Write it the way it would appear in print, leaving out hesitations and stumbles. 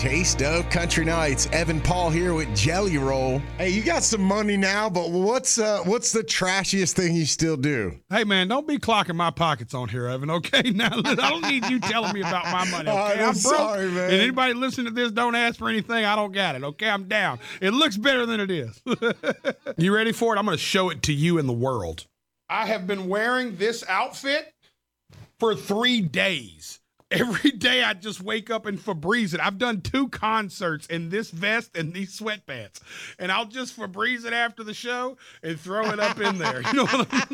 Taste of Country Nights. Evan Paul here with Jelly Roll. Hey, you got some money now, but what's the trashiest thing you still do? Hey, man, don't be clocking my pockets on here, Evan, okay? Now, I don't need you telling me about my money, okay? I'm broke. sorry, man. And anybody listening to this, don't ask for anything. I don't got it, okay? I'm down. It looks better than it is. You ready for it? I'm going to show it to you in the world. I have been wearing this outfit for 3 days. Every day I just wake up and Febreze it. I've done 2 concerts in this vest and these sweatpants. And I'll just Febreze it after the show and throw it up in there. You know what I mean?